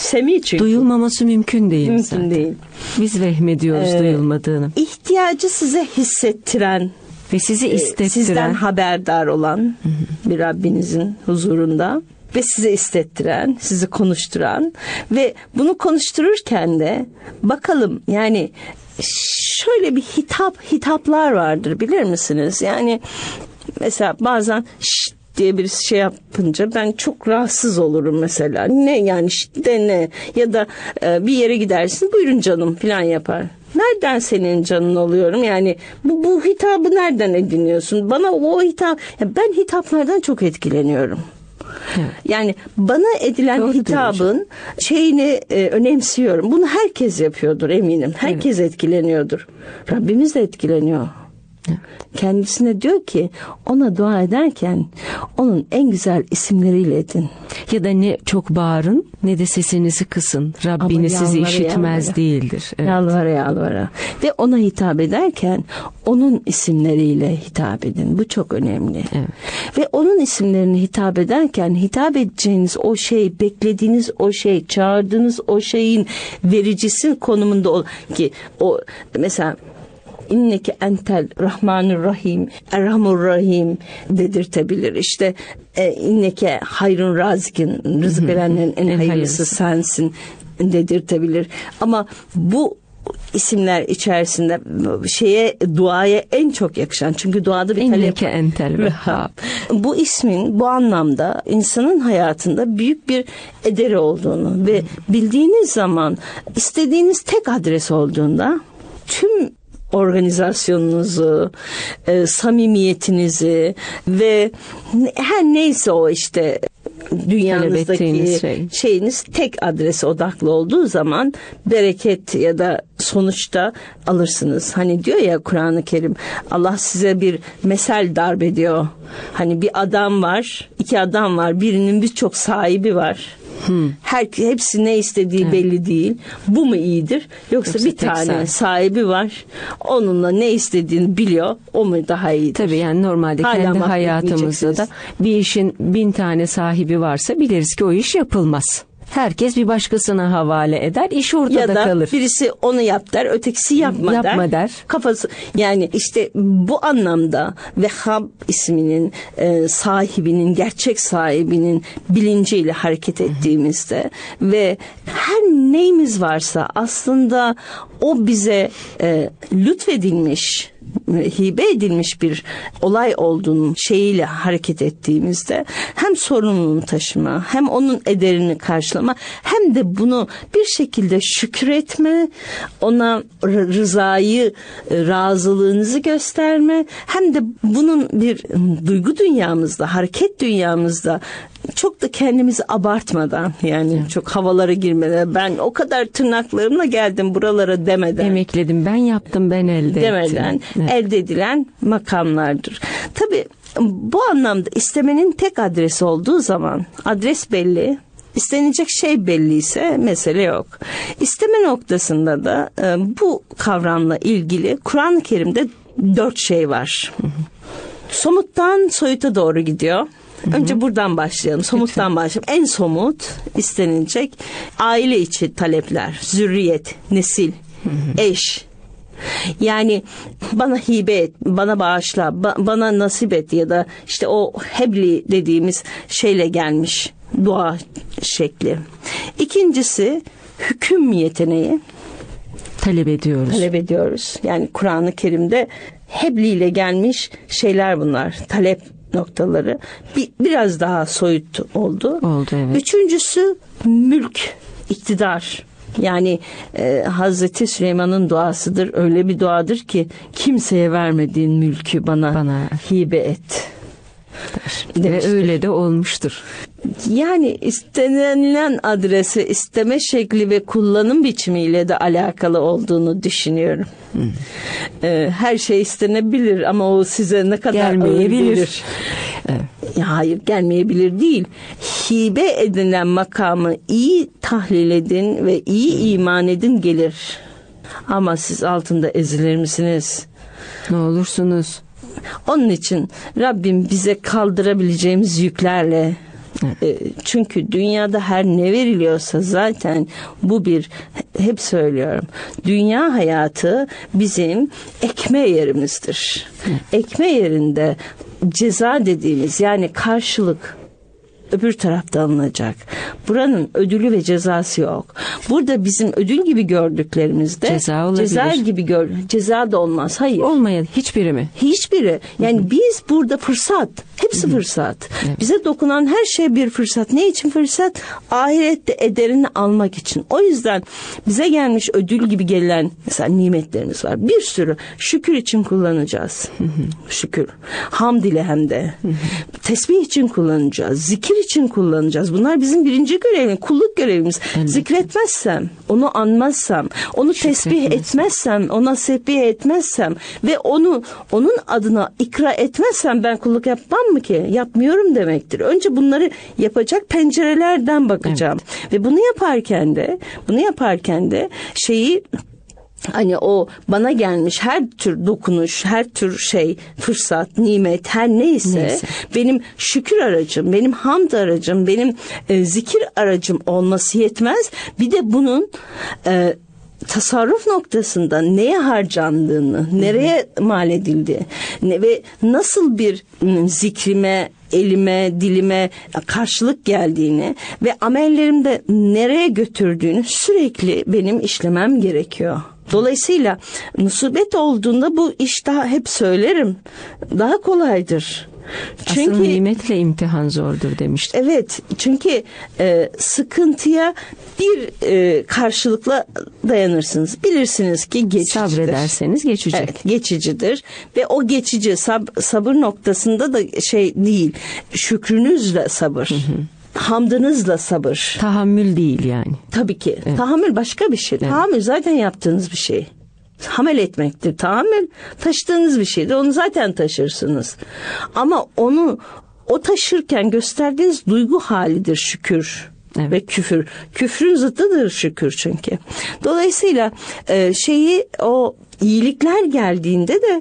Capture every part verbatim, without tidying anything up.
Semi çünkü. Duyulmaması mümkün değil Mümkün zaten. değil. Biz vehmediyoruz ee, duyulmadığını. İhtiyacı size hissettiren ve sizi istettiren, sizden haberdar olan Hı-hı. bir Rabbinizin huzurunda ve size istettiren, sizi konuşturan ve bunu konuştururken de bakalım, yani şöyle bir hitap hitaplar vardır, bilir misiniz? Yani mesela bazen şşt diye bir şey yapınca ben çok rahatsız olurum mesela. Ne yani şşt de ne? Ya da e, bir yere gidersin, buyurun canım falan yapar. Nereden senin canın oluyorum? Yani bu, bu hitabı nereden ediniyorsun? Bana o hitap... Ya ben hitaplardan çok etkileniyorum. Evet. Yani bana edilen Doğru hitabın diyorsun. şeyini e, önemsiyorum. Bunu herkes yapıyordur eminim. Herkes evet. etkileniyordur. Rabbimiz de etkileniyor. Evet. Kendisine diyor ki ona dua ederken onun en güzel isimleriyle edin. Ya da ne çok bağırın ne de sesinizi kısın. Rabbiniz sizi işitmez yalvara. değildir. Evet. Yalvara yalvara. Ve ona hitap ederken onun isimleriyle hitap edin. Bu çok önemli. Evet. Ve onun isimlerini hitap ederken hitap edeceğiniz o şey, beklediğiniz o şey, çağırdığınız o şeyin vericisi konumunda ol ki o mesela İnneke entel rahmanur rahim, erhamur rahim dedirtebilir. İşte e, inneke hayrun razikin, rızık verenlerin en, en hayırlısı sensin dedirtebilir. Ama bu isimler içerisinde şeye, duaya en çok yakışan, çünkü duada bir talep. İnneke entel vehhab. Bu ismin bu anlamda insanın hayatında büyük bir ederi olduğunu ve bildiğiniz zaman istediğiniz tek adres olduğunda tüm organizasyonunuzu, e, samimiyetinizi ve her neyse o işte dünyanızdaki şey. şeyiniz tek adrese odaklı olduğu zaman bereket ya da sonuçta alırsınız. Hani diyor ya Kur'an-ı Kerim, Allah size bir mesel darp ediyor. Hani bir adam var, iki adam var, birinin birçok sahibi var. Hmm. Her hepsi ne istediği evet. belli değil. Bu mu iyidir? Yoksa, Yoksa bir tane sahibi. sahibi var. Onunla ne istediğini biliyor. O mu daha iyidir? Tabii yani normalde Hala kendi hayatımızda da bir işin bin tane sahibi varsa biliriz ki o iş yapılmaz. Herkes bir başkasına havale eder. İş ortada ya da kalır. Birisi onu yap der, ötekisi yapma, yapma der. der. Kafası yani işte bu anlamda Vehhab isminin e, sahibinin, gerçek sahibinin bilinciyle hareket ettiğimizde ve her neyimiz varsa aslında o bize e, lütfedilmiş, hibe edilmiş bir olay olduğunun şeyiyle hareket ettiğimizde hem sorumluluğunu taşıma, hem onun ederini karşılama, hem de bunu bir şekilde şükretme, ona rızayı, razılığınızı gösterme, hem de bunun bir duygu dünyamızda, hareket dünyamızda çok da kendimizi abartmadan, yani evet. çok havalara girmeden, ben o kadar tırnaklarımla geldim buralara demeden, emekledim, ben yaptım, ben elde demeden ettim. Evet. elde edilen makamlardır. Tabii bu anlamda istemenin tek adresi olduğu zaman adres belli, İstenecek şey belliyse mesele yok. İsteme noktasında da e, bu kavramla ilgili Kur'an-ı Kerim'de dört şey var. Hı hı. Somuttan soyuta doğru gidiyor. Önce Hı-hı. buradan başlayalım. Somuttan Lütfen. başlayalım. En somut istenilecek aile içi talepler, zürriyet, nesil, Hı-hı. eş. Yani bana hibe et, bana bağışla, ba- bana nasip et ya da işte o hebli dediğimiz şeyle gelmiş dua şekli. İkincisi hüküm yeteneği. Talep ediyoruz. Talep ediyoruz. Yani Kur'an-ı Kerim'de hebliyle gelmiş şeyler bunlar. Talep noktaları. Bir, biraz daha soyut oldu. Oldu evet. Üçüncüsü mülk, iktidar. Yani e, Hazreti Süleyman'ın duasıdır. Öyle bir duadır ki kimseye vermediğin mülkü bana, bana hibe et. Ve öyle de olmuştur. Yani istenilen adresi isteme şekli ve kullanım biçimiyle de alakalı olduğunu düşünüyorum. Hmm. Ee, her şey istenebilir ama o size ne kadar gelmeyebilir. Evet. Hayır, gelmeyebilir değil. Hibe edilen makamı iyi tahlil edin ve iyi hmm. iman edin, gelir. Ama siz altında ezilir misiniz? Ne olursunuz? Onun için Rabbim bize kaldırabileceğimiz yüklerle Evet. Çünkü dünyada her ne veriliyorsa zaten bu bir, hep söylüyorum, dünya hayatı bizim ekme yerimizdir. Evet. Ekme yerinde ceza dediğimiz, yani karşılık öbür tarafta alınacak. Buranın ödülü ve cezası yok. Burada bizim ödül gibi gördüklerimizde ceza, ceza gibi gör, ceza da olmaz. Hayır. Olmayan hiçbiri mi? Hiçbiri. Yani Hı-hı. biz burada fırsat. Hepsi Hı-hı. fırsat. Evet. Bize dokunan her şey bir fırsat. Ne için fırsat? Ahirette ederini almak için. O yüzden bize gelmiş ödül gibi gelen mesela nimetlerimiz var. Bir sürü şükür için kullanacağız. Hı-hı. Şükür. Hamd ile hem de. Hı-hı. Tesbih için kullanacağız. Zikir için kullanacağız. Bunlar bizim birinci görevimiz, kulluk görevimiz. Evet. Zikretmezsem, onu anmazsam, onu tesbih etmezsem, ona sebih etmezsem ve onu onun adına ikra etmezsem ben kulluk yapmam mı ki? Yapmıyorum demektir. Önce bunları yapacak pencerelerden bakacağım. Evet. Ve bunu yaparken de, bunu yaparken de şeyi, hani o bana gelmiş her tür dokunuş, her tür şey, fırsat, nimet, her neyse, neyse. benim şükür aracım, benim hamd aracım, benim e, zikir aracım olması yetmez. Bir de bunun e, tasarruf noktasında neye harcandığını, Hı-hı. nereye mal edildiği ne, ve nasıl bir m, zikrime, elime, dilime karşılık geldiğini ve amellerimde nereye götürdüğünü sürekli benim işlemem gerekiyor. Dolayısıyla musibet olduğunda bu iş, daha hep söylerim, daha kolaydır. Çünkü asıl nimetle imtihan zordur demiştim. Evet, çünkü e, sıkıntıya bir e, karşılıkla dayanırsınız. Bilirsiniz ki geçicidir. Sabrederseniz geçecek. Evet, geçicidir ve o geçici sab- sabır noktasında da şey değil, şükrünüzle sabır. Hı hı. Hamdınızla sabır. Tahammül değil yani. Tabii ki. Evet. Tahammül başka bir şey. Evet. Tahammül zaten yaptığınız bir şey. Hamel etmektir. Tahammül taşıdığınız bir şeydir. Onu zaten taşırsınız. Ama onu o taşırken gösterdiğiniz duygu halidir şükür. Evet. Ve küfür. Küfrün zıttıdır şükür çünkü. Dolayısıyla e, şeyi, o iyilikler geldiğinde de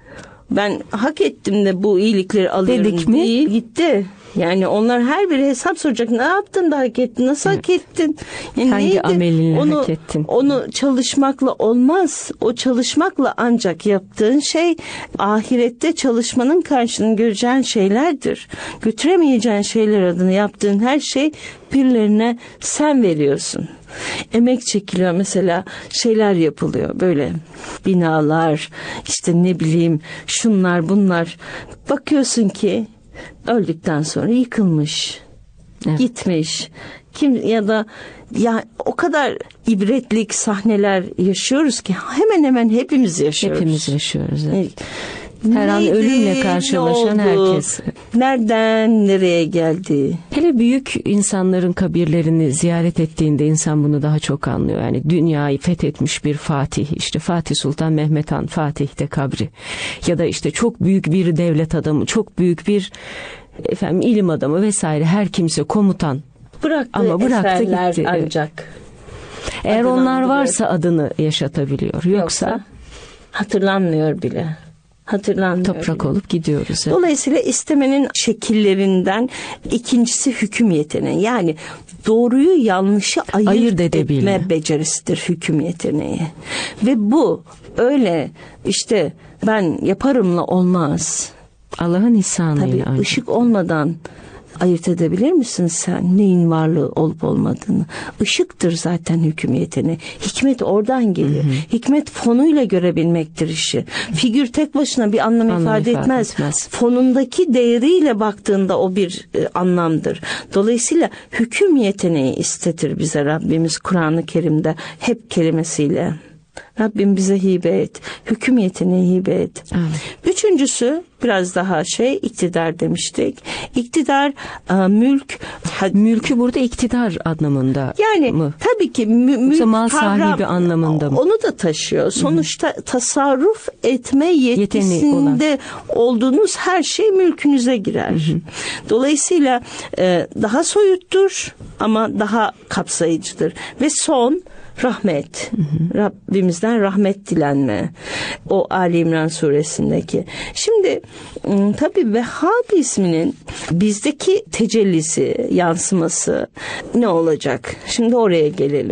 ben hak ettim de bu iyilikleri alıyorum dedik mi? Değil, gitti. Yani onlar her biri hesap soracak. Ne yaptın da hak ettin? Nasıl evet. hak ettin? Yani hangi neydi? Amelinle onu, hak ettin? Onu çalışmakla olmaz. O çalışmakla ancak yaptığın şey ahirette çalışmanın karşılığını göreceğin şeylerdir. Götüremeyeceğin şeyler adına yaptığın her şey birilerine sen veriyorsun. Emek çekiliyor, mesela şeyler yapılıyor, böyle binalar, işte ne bileyim şunlar bunlar, bakıyorsun ki öldükten sonra yıkılmış, evet. gitmiş. Kim ya da ya o kadar ibretlik sahneler yaşıyoruz ki hemen hemen hepimiz yaşıyoruz. Hepimiz yaşıyoruz. Evet. Her an ölümle karşılaşan herkes. Nereden nereye geldi? Hele büyük insanların kabirlerini ziyaret ettiğinde insan bunu daha çok anlıyor. Yani dünyayı fethetmiş bir Fatih, işte Fatih Sultan Mehmet Han, Fatih'te kabri. Ya da işte çok büyük bir devlet adamı, çok büyük bir efendim ilim adamı vesaire, her kimse komutan. Bıraktığı ama bıraktı gitti. Ancak. Eğer adını onlar varsa adını yaşatabiliyor. Yoksa, Yoksa hatırlanmıyor bile. Hatırlanmıyor. Toprak bile. Olup gidiyoruz. Evet. Dolayısıyla istemenin şekillerinden ikincisi hüküm yeteneği. Yani doğruyu yanlışı ayırt, ayırt etme becerisidir hüküm yeteneği. Ve bu öyle işte ben yaparımla olmaz. Allah'ın ihsanıyla. Tabii ışık olmadan ayırt edebilir misin sen neyin varlığı olup olmadığını? Işıktır zaten hüküm yeteneği. Hikmet oradan geliyor. Hı hı. Hikmet fonuyla görebilmektir işi. Figür tek başına bir anlam, anlam ifade, ifade etmez. etmez. Fonundaki değeriyle baktığında o bir e, anlamdır. Dolayısıyla hüküm yeteneği istetir bize Rabbimiz Kur'an-ı Kerim'de hep kelimesiyle. Rabbim bize hibe et. Hüküm yeteneği hibe et. Evet. Üçüncüsü biraz daha şey, iktidar demiştik. İktidar, e, mülk. Mülkü burada iktidar anlamında yani, mı? Tabii ki mü, mülk mal kavram, sahibi anlamında mı? Onu da taşıyor. Sonuçta Hı-hı. tasarruf etme yetisinde olduğunuz her şey mülkünüze girer. Hı-hı. Dolayısıyla e, daha soyuttur ama daha kapsayıcıdır. Ve son rahmet. Hı hı. Rabbimizden bizden rahmet dilenme. O Ali İmran suresindeki. Şimdi tabii Vehhab isminin bizdeki tecellisi, yansıması ne olacak? Şimdi oraya gelelim.